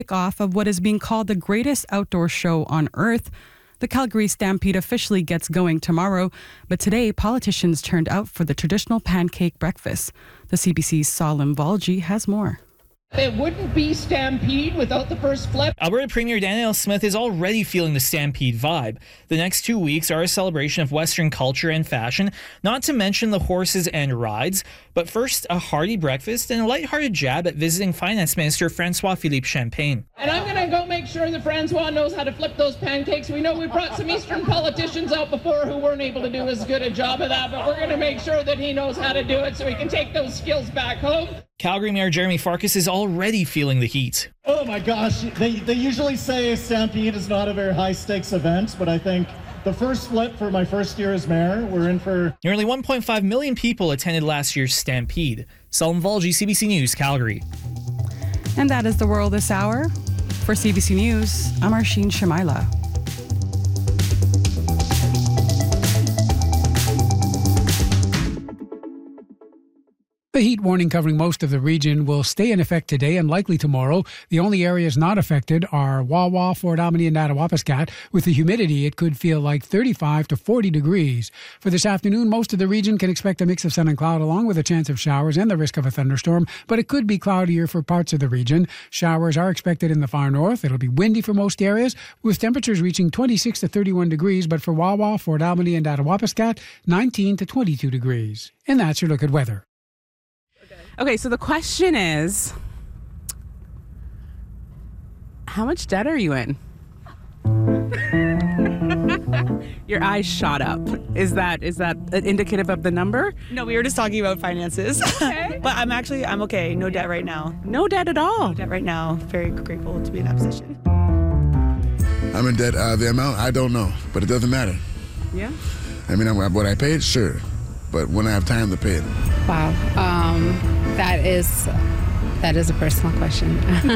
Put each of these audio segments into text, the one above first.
Off of what is being called the greatest outdoor show on earth. The Calgary Stampede officially gets going tomorrow, but today politicians turned out for the traditional pancake breakfast. The CBC's Salim Valji has more. It wouldn't be Stampede without the first flip. Alberta Premier Danielle Smith is already feeling the Stampede vibe. The next 2 weeks are a celebration of Western culture and fashion, not to mention the horses and rides. But first, a hearty breakfast and a lighthearted jab at visiting Finance Minister François-Philippe Champagne. And I'm going to go make sure that Francois knows how to flip those pancakes. We know we brought some Eastern politicians out before who weren't able to do as good a job of that, but we're going to make sure that he knows how to do it so he can take those skills back home. Calgary Mayor Jeremy Farkas is already feeling the heat. Oh my gosh, they usually say Stampede is not a very high stakes event, but I think the first flip for my first year as mayor, we're in for... Nearly 1.5 million people attended last year's Stampede. Salim Valji, CBC News, Calgary. And that is the world this hour. For CBC News, I'm Arsheen Shamaila. The heat warning covering most of the region will stay in effect today and likely tomorrow. The only areas not affected are Wawa, Fort Albany, and Attawapiskat. With the humidity, it could feel like 35 to 40 degrees. For this afternoon, most of the region can expect a mix of sun and cloud along with a chance of showers and the risk of a thunderstorm, but it could be cloudier for parts of the region. Showers are expected in the far north. It'll be windy for most areas, with temperatures reaching 26 to 31 degrees, but for Wawa, Fort Albany, and Attawapiskat, 19 to 22 degrees. And that's your look at weather. Okay, so the question is, how much debt are you in? Your eyes shot up. Is that indicative of the number? No, we were just talking about finances. Okay. But I'm okay. No debt right now. No debt at all. No debt right now. Very grateful to be in that position. I'm in debt. The amount, I don't know, but it doesn't matter. Yeah. I mean, what I paid, sure, but when I have time to pay it. Wow. That is a personal question.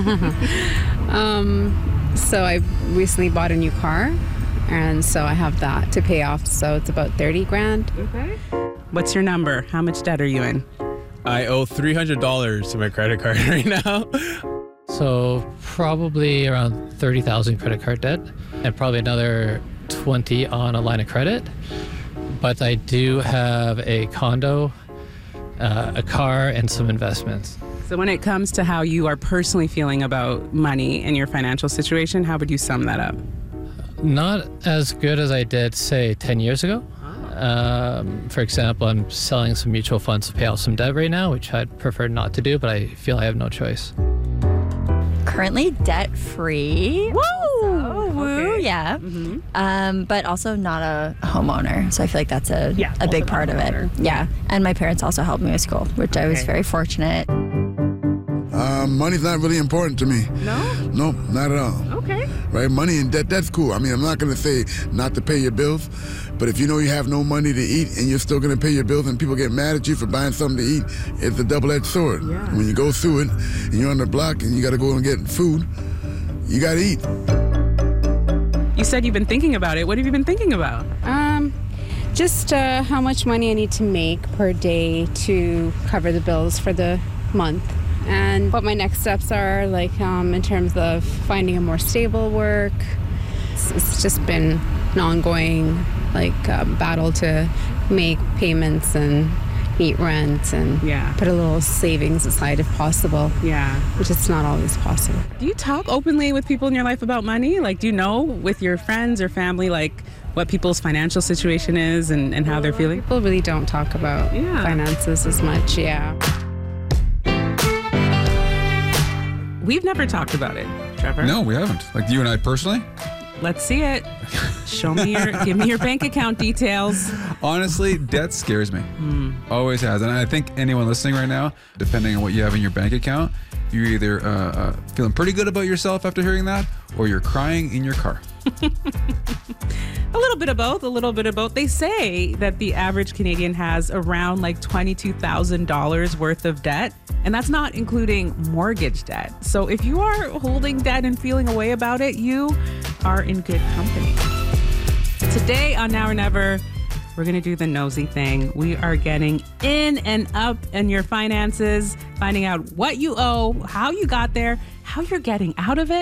So I recently bought a new car, and so I have that to pay off. So it's about 30 grand. Okay. What's your number? How much debt are you in? I owe $300 to my credit card right now. So probably around 30,000 credit card debt, and probably another 20 on a line of credit. But I do have a condo, a car, and some investments. So when it comes to how you are personally feeling about money and your financial situation, how would you sum that up? Not as good as I did, say, 10 years ago. For example, I'm selling some mutual funds to pay off some debt right now, which I'd prefer not to do, but I feel I have no choice. Currently debt-free. Woo! Also, woo, Okay. yeah. Mm-hmm. But also not a homeowner. So I feel like that's a big part of it. Yeah. And my parents also helped me with school, which I was very fortunate. Money's not really important to me. No? Nope, not at all. Okay. Right? Money and debt, that's cool. I mean, I'm not going to say not to pay your bills, but if you know you have no money to eat and you're still going to pay your bills and people get mad at you for buying something to eat, it's a double-edged sword. Yeah. When you go through it and you're on the block and you got to go and get food, you got to eat. You said you've been thinking about it. What have you been thinking about? Just how much money I need to make per day to cover the bills for the month. And what my next steps are, like in terms of finding a more stable work. It's just been an ongoing battle to make payments and meet rent and put a little savings aside if possible. Yeah. Which is not always possible. Do you talk openly with people in your life about money? Like, do you know with your friends or family, like, what people's financial situation is and how they're feeling? People really don't talk about finances as much, We've never talked about it, Trevor. No, we haven't. Like you and I personally? Let's see it. Give me your bank account details. Honestly, debt scares me. Always has. And I think anyone listening right now, depending on what you have in your bank account, you're either feeling pretty good about yourself after hearing that, or you're crying in your car. A little bit of both. They say that the average Canadian has around like $22,000 worth of debt, and that's not including mortgage debt. So if you are holding debt and feeling a way about it, you are in good company. Today on Now or Never, we're going to do the nosy thing. We are getting in and up in your finances, finding out what you owe, how you got there, how you're getting out of it,